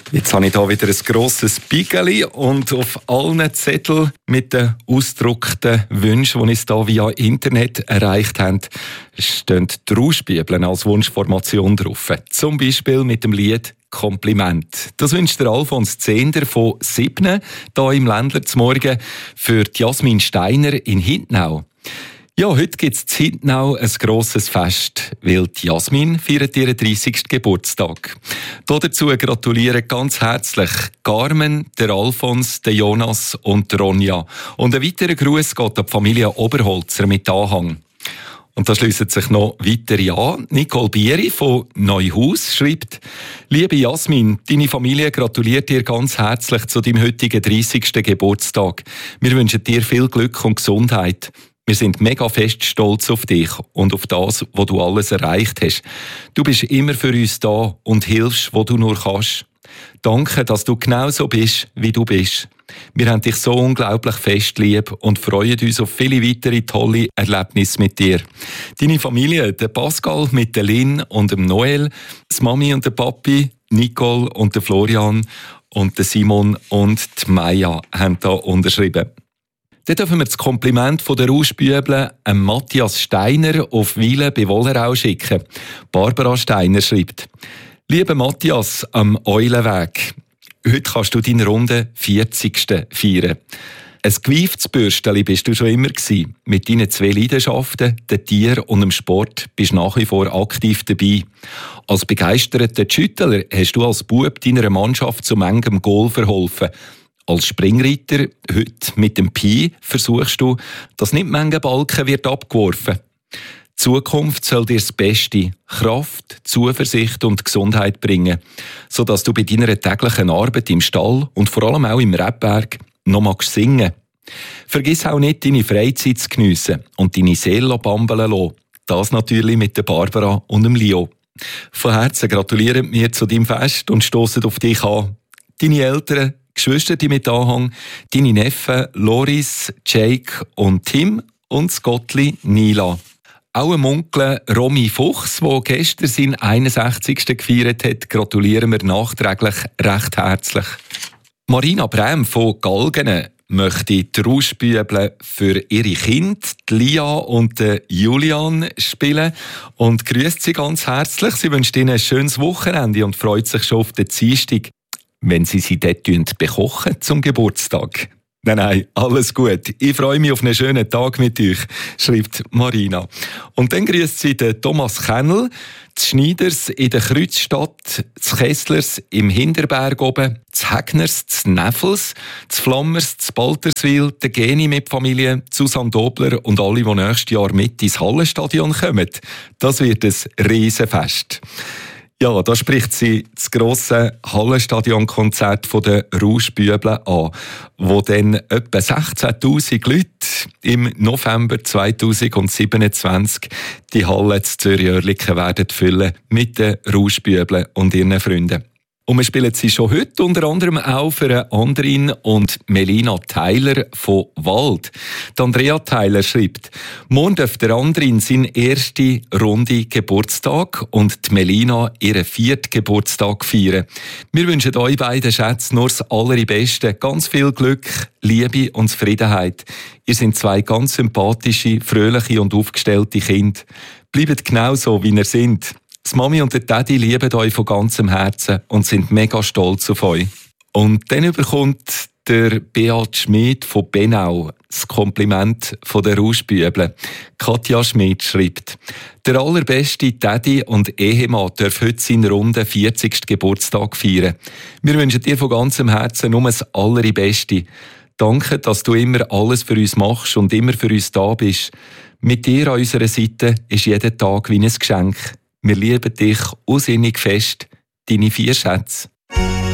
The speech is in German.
Jetzt habe ich hier wieder ein grosses Bigeli und auf allen Zetteln mit den ausgedruckten Wünschen, die uns hier via Internet erreicht haben, stehen die Rauschbibeln als Wunschformation drauf. Zum Beispiel mit dem Lied «Kompliment». Das wünscht der Alfons Zehnder von Sibnen, hier im Ländler zum Morgen, für die Jasmin Steiner in Hintnau. Ja, heute gibt es in Hintnau ein grosses Fest, weil die Jasmin feiert ihren 30. Geburtstag. Dazu gratulieren ganz herzlich Carmen, der Alfons, der Jonas und der Ronja. Und ein weiterer Gruß geht an die Familie Oberholzer mit Anhang. Und da schliessen sich noch weitere an. Nicole Bieri von Neuhaus schreibt: Liebe Jasmin, deine Familie gratuliert dir ganz herzlich zu deinem heutigen 30. Geburtstag. Wir wünschen dir viel Glück und Gesundheit. Wir sind mega fest stolz auf dich und auf das, was du alles erreicht hast. Du bist immer für uns da und hilfst, wo du nur kannst. Danke, dass du genau so bist, wie du bist. Wir haben dich so unglaublich fest lieb und freuen uns auf viele weitere tolle Erlebnisse mit dir. Deine Familie, der Pascal mit der Lynn und dem Noel, die Mami und der Papi, Nicole und der Florian und der Simon und die Maya haben da unterschrieben. Dann dürfen wir das Kompliment von der Rauschbüble Matthias Steiner auf Weilen bei Wollerau schicken. Barbara Steiner schreibt: Lieber Matthias am Eulenweg, heute kannst du deinen runden 40. feiern. Ein gewieftes Bürsteli bist du schon immer gewesen. Mit deinen 2 Leidenschaften, den Tieren und dem Sport, bist du nach wie vor aktiv dabei. Als begeisterter Schüttler hast du als Bub deiner Mannschaft zu manchem Goal verholfen. Als Springreiter, heute mit dem Pi, versuchst du, dass nicht manche Balken wird abgeworfen. Die Zukunft soll dir das Beste, Kraft, Zuversicht und Gesundheit bringen, sodass du bei deiner täglichen Arbeit im Stall und vor allem auch im Rebberg noch magst singen. Vergiss auch nicht, deine Freizeit zu geniessen und deine Seele bambeln lassen. Das natürlich mit der Barbara und dem Leo. Von Herzen gratulieren wir zu deinem Fest und stossen auf dich an. Deine Eltern, Geschwister mit Anhang, deine Neffen Loris, Jake und Tim und das Gottli Nila. Auch ein Onkel Romy Fuchs, der gestern seinen 61. gefeiert hat, gratulieren wir nachträglich recht herzlich. Marina Brem von Galgenen möchte die Rauschbüble für ihre Kinder, die Lia und Julian, spielen und grüßt sie ganz herzlich. Sie wünscht ihnen ein schönes Wochenende und freut sich schon auf den Dienstag, wenn sie dort bekochen zum Geburtstag. Nein, alles gut. Ich freue mich auf einen schönen Tag mit euch, schreibt Marina. Und dann grüßt sie den Thomas Kennel, die Schneiders in der Kreuzstadt, die Kesslers im Hinterberg oben, die Hegners, die Neffels, die Flammers, die Balterswil, die Geni mit Familie, Susanne Dobler und alle, die nächstes Jahr mit ins Hallenstadion kommen. Das wird ein Riesenfest. Ja, da spricht sie das grosse Hallenstadionkonzert von der Rauschbüble an, wo dann etwa 16'000 Leute im November 2027 die Halle zu Zürich-Oerlikon werden füllen mit den Rauschbübeln und ihren Freunden. Und wir spielen sie schon heute unter anderem auch für Andrin und Melina Theiler von Wald. Die Andrea Theiler schreibt: Morgen dürfte der Andrin seinen ersten runde Geburtstag und die Melina ihren 4. Geburtstag feiern. Wir wünschen euch beiden Schätzen nur das Allerbeste, ganz viel Glück, Liebe und Zufriedenheit. Ihr seid 2 ganz sympathische, fröhliche und aufgestellte Kinder. Bleibt genau so, wie ihr seid. Die Mami und der Daddy lieben euch von ganzem Herzen und sind mega stolz auf euch. Und dann bekommt der Beat Schmid von Benau das Kompliment von der Rauschbüble. Katja Schmid schreibt: Der allerbeste Daddy und Ehemann darf heute seinen runden 40. Geburtstag feiern. Wir wünschen dir von ganzem Herzen nur das Allerbeste. Danke, dass du immer alles für uns machst und immer für uns da bist. Mit dir an unserer Seite ist jeder Tag wie ein Geschenk. Wir lieben dich unsinnig fest, deine 4 Schätze.